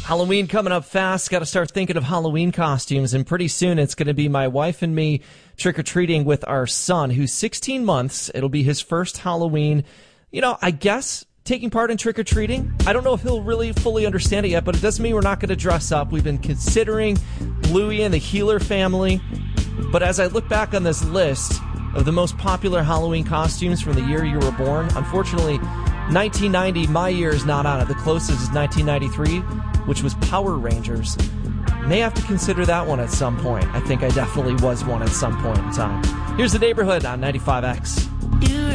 Halloween coming up fast. Got to start thinking of Halloween costumes, and pretty soon it's going to be my wife and me trick-or-treating with our son, who's 16 months. It'll be his first Halloween, I guess, taking part in trick-or-treating. I don't know if he'll really fully understand it yet, but it doesn't mean we're not going to dress up. We've been considering Bluey and the Heeler family, but as I look back on this list of the most popular Halloween costumes from the year you were born, unfortunately, 1990, my year, is not on it. The closest is 1993, which was Power Rangers. May have to consider that one at some point. I think I definitely was one at some point in time. Here's The Neighborhood on 95X.